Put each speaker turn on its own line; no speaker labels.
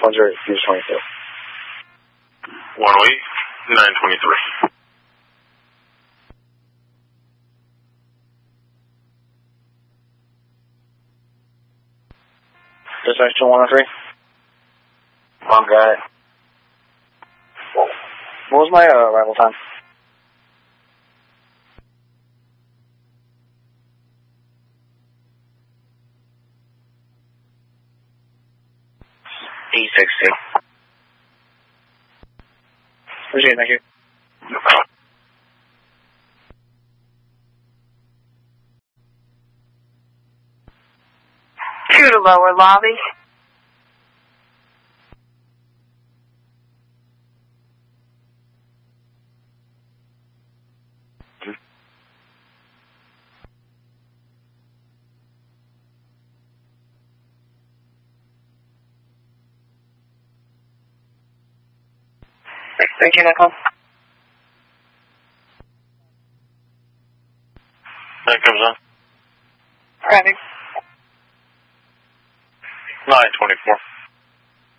Plunger, Fuse 22.
108, 923.
Dispatch to 103.
Got it.
What was my arrival time?
E60.
Appreciate it, thank you.
No problem.
To the lower lobby.
Thank you, Nicole.
That comes on.
Ready.
924.